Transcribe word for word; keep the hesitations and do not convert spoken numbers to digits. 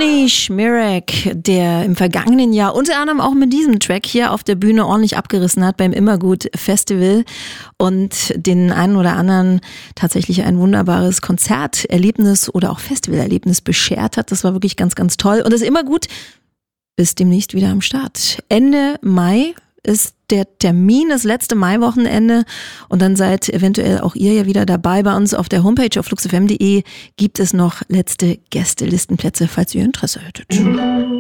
Anthony Schmirek, der im vergangenen Jahr unter anderem auch mit diesem Track hier auf der Bühne ordentlich abgerissen hat beim Immergut Festival und den einen oder anderen tatsächlich ein wunderbares Konzerterlebnis oder auch Festivalerlebnis beschert hat. Das war wirklich ganz, ganz toll. Und das Immergut ist demnächst wieder am Start. Ende Mai ist der Termin, das letzte Maiwochenende, und dann seid eventuell auch ihr ja wieder dabei. Bei uns auf der Homepage auf flux f m punkt de gibt es noch letzte Gästelistenplätze, falls ihr Interesse hättet.